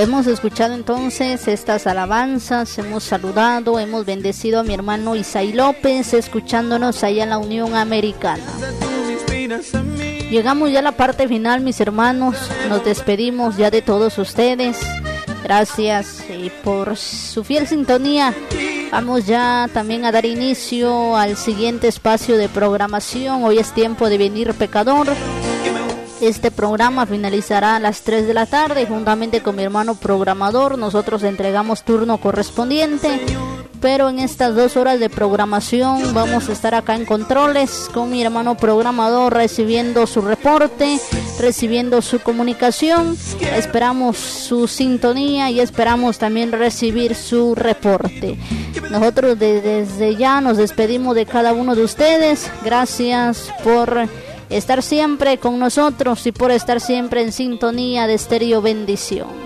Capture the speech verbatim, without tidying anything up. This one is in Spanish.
Hemos escuchado entonces estas alabanzas, hemos saludado, hemos bendecido a mi hermano Isaí López, escuchándonos allá en la Unión Americana. Llegamos ya a la parte final, mis hermanos, nos despedimos ya de todos ustedes. Gracias eh, por su fiel sintonía. Vamos ya también a dar inicio al siguiente espacio de programación. Hoy es tiempo de venir pecador. Este programa finalizará a las tres de la tarde juntamente con mi hermano programador. Nosotros entregamos turno correspondiente, pero en estas dos horas de programación vamos a estar acá en controles con mi hermano programador, recibiendo su reporte, recibiendo su comunicación. Esperamos su sintonía y esperamos también recibir su reporte. Nosotros de, desde ya nos despedimos de cada uno de ustedes. Gracias por estar siempre con nosotros y por estar siempre en sintonía de Estéreo Bendición.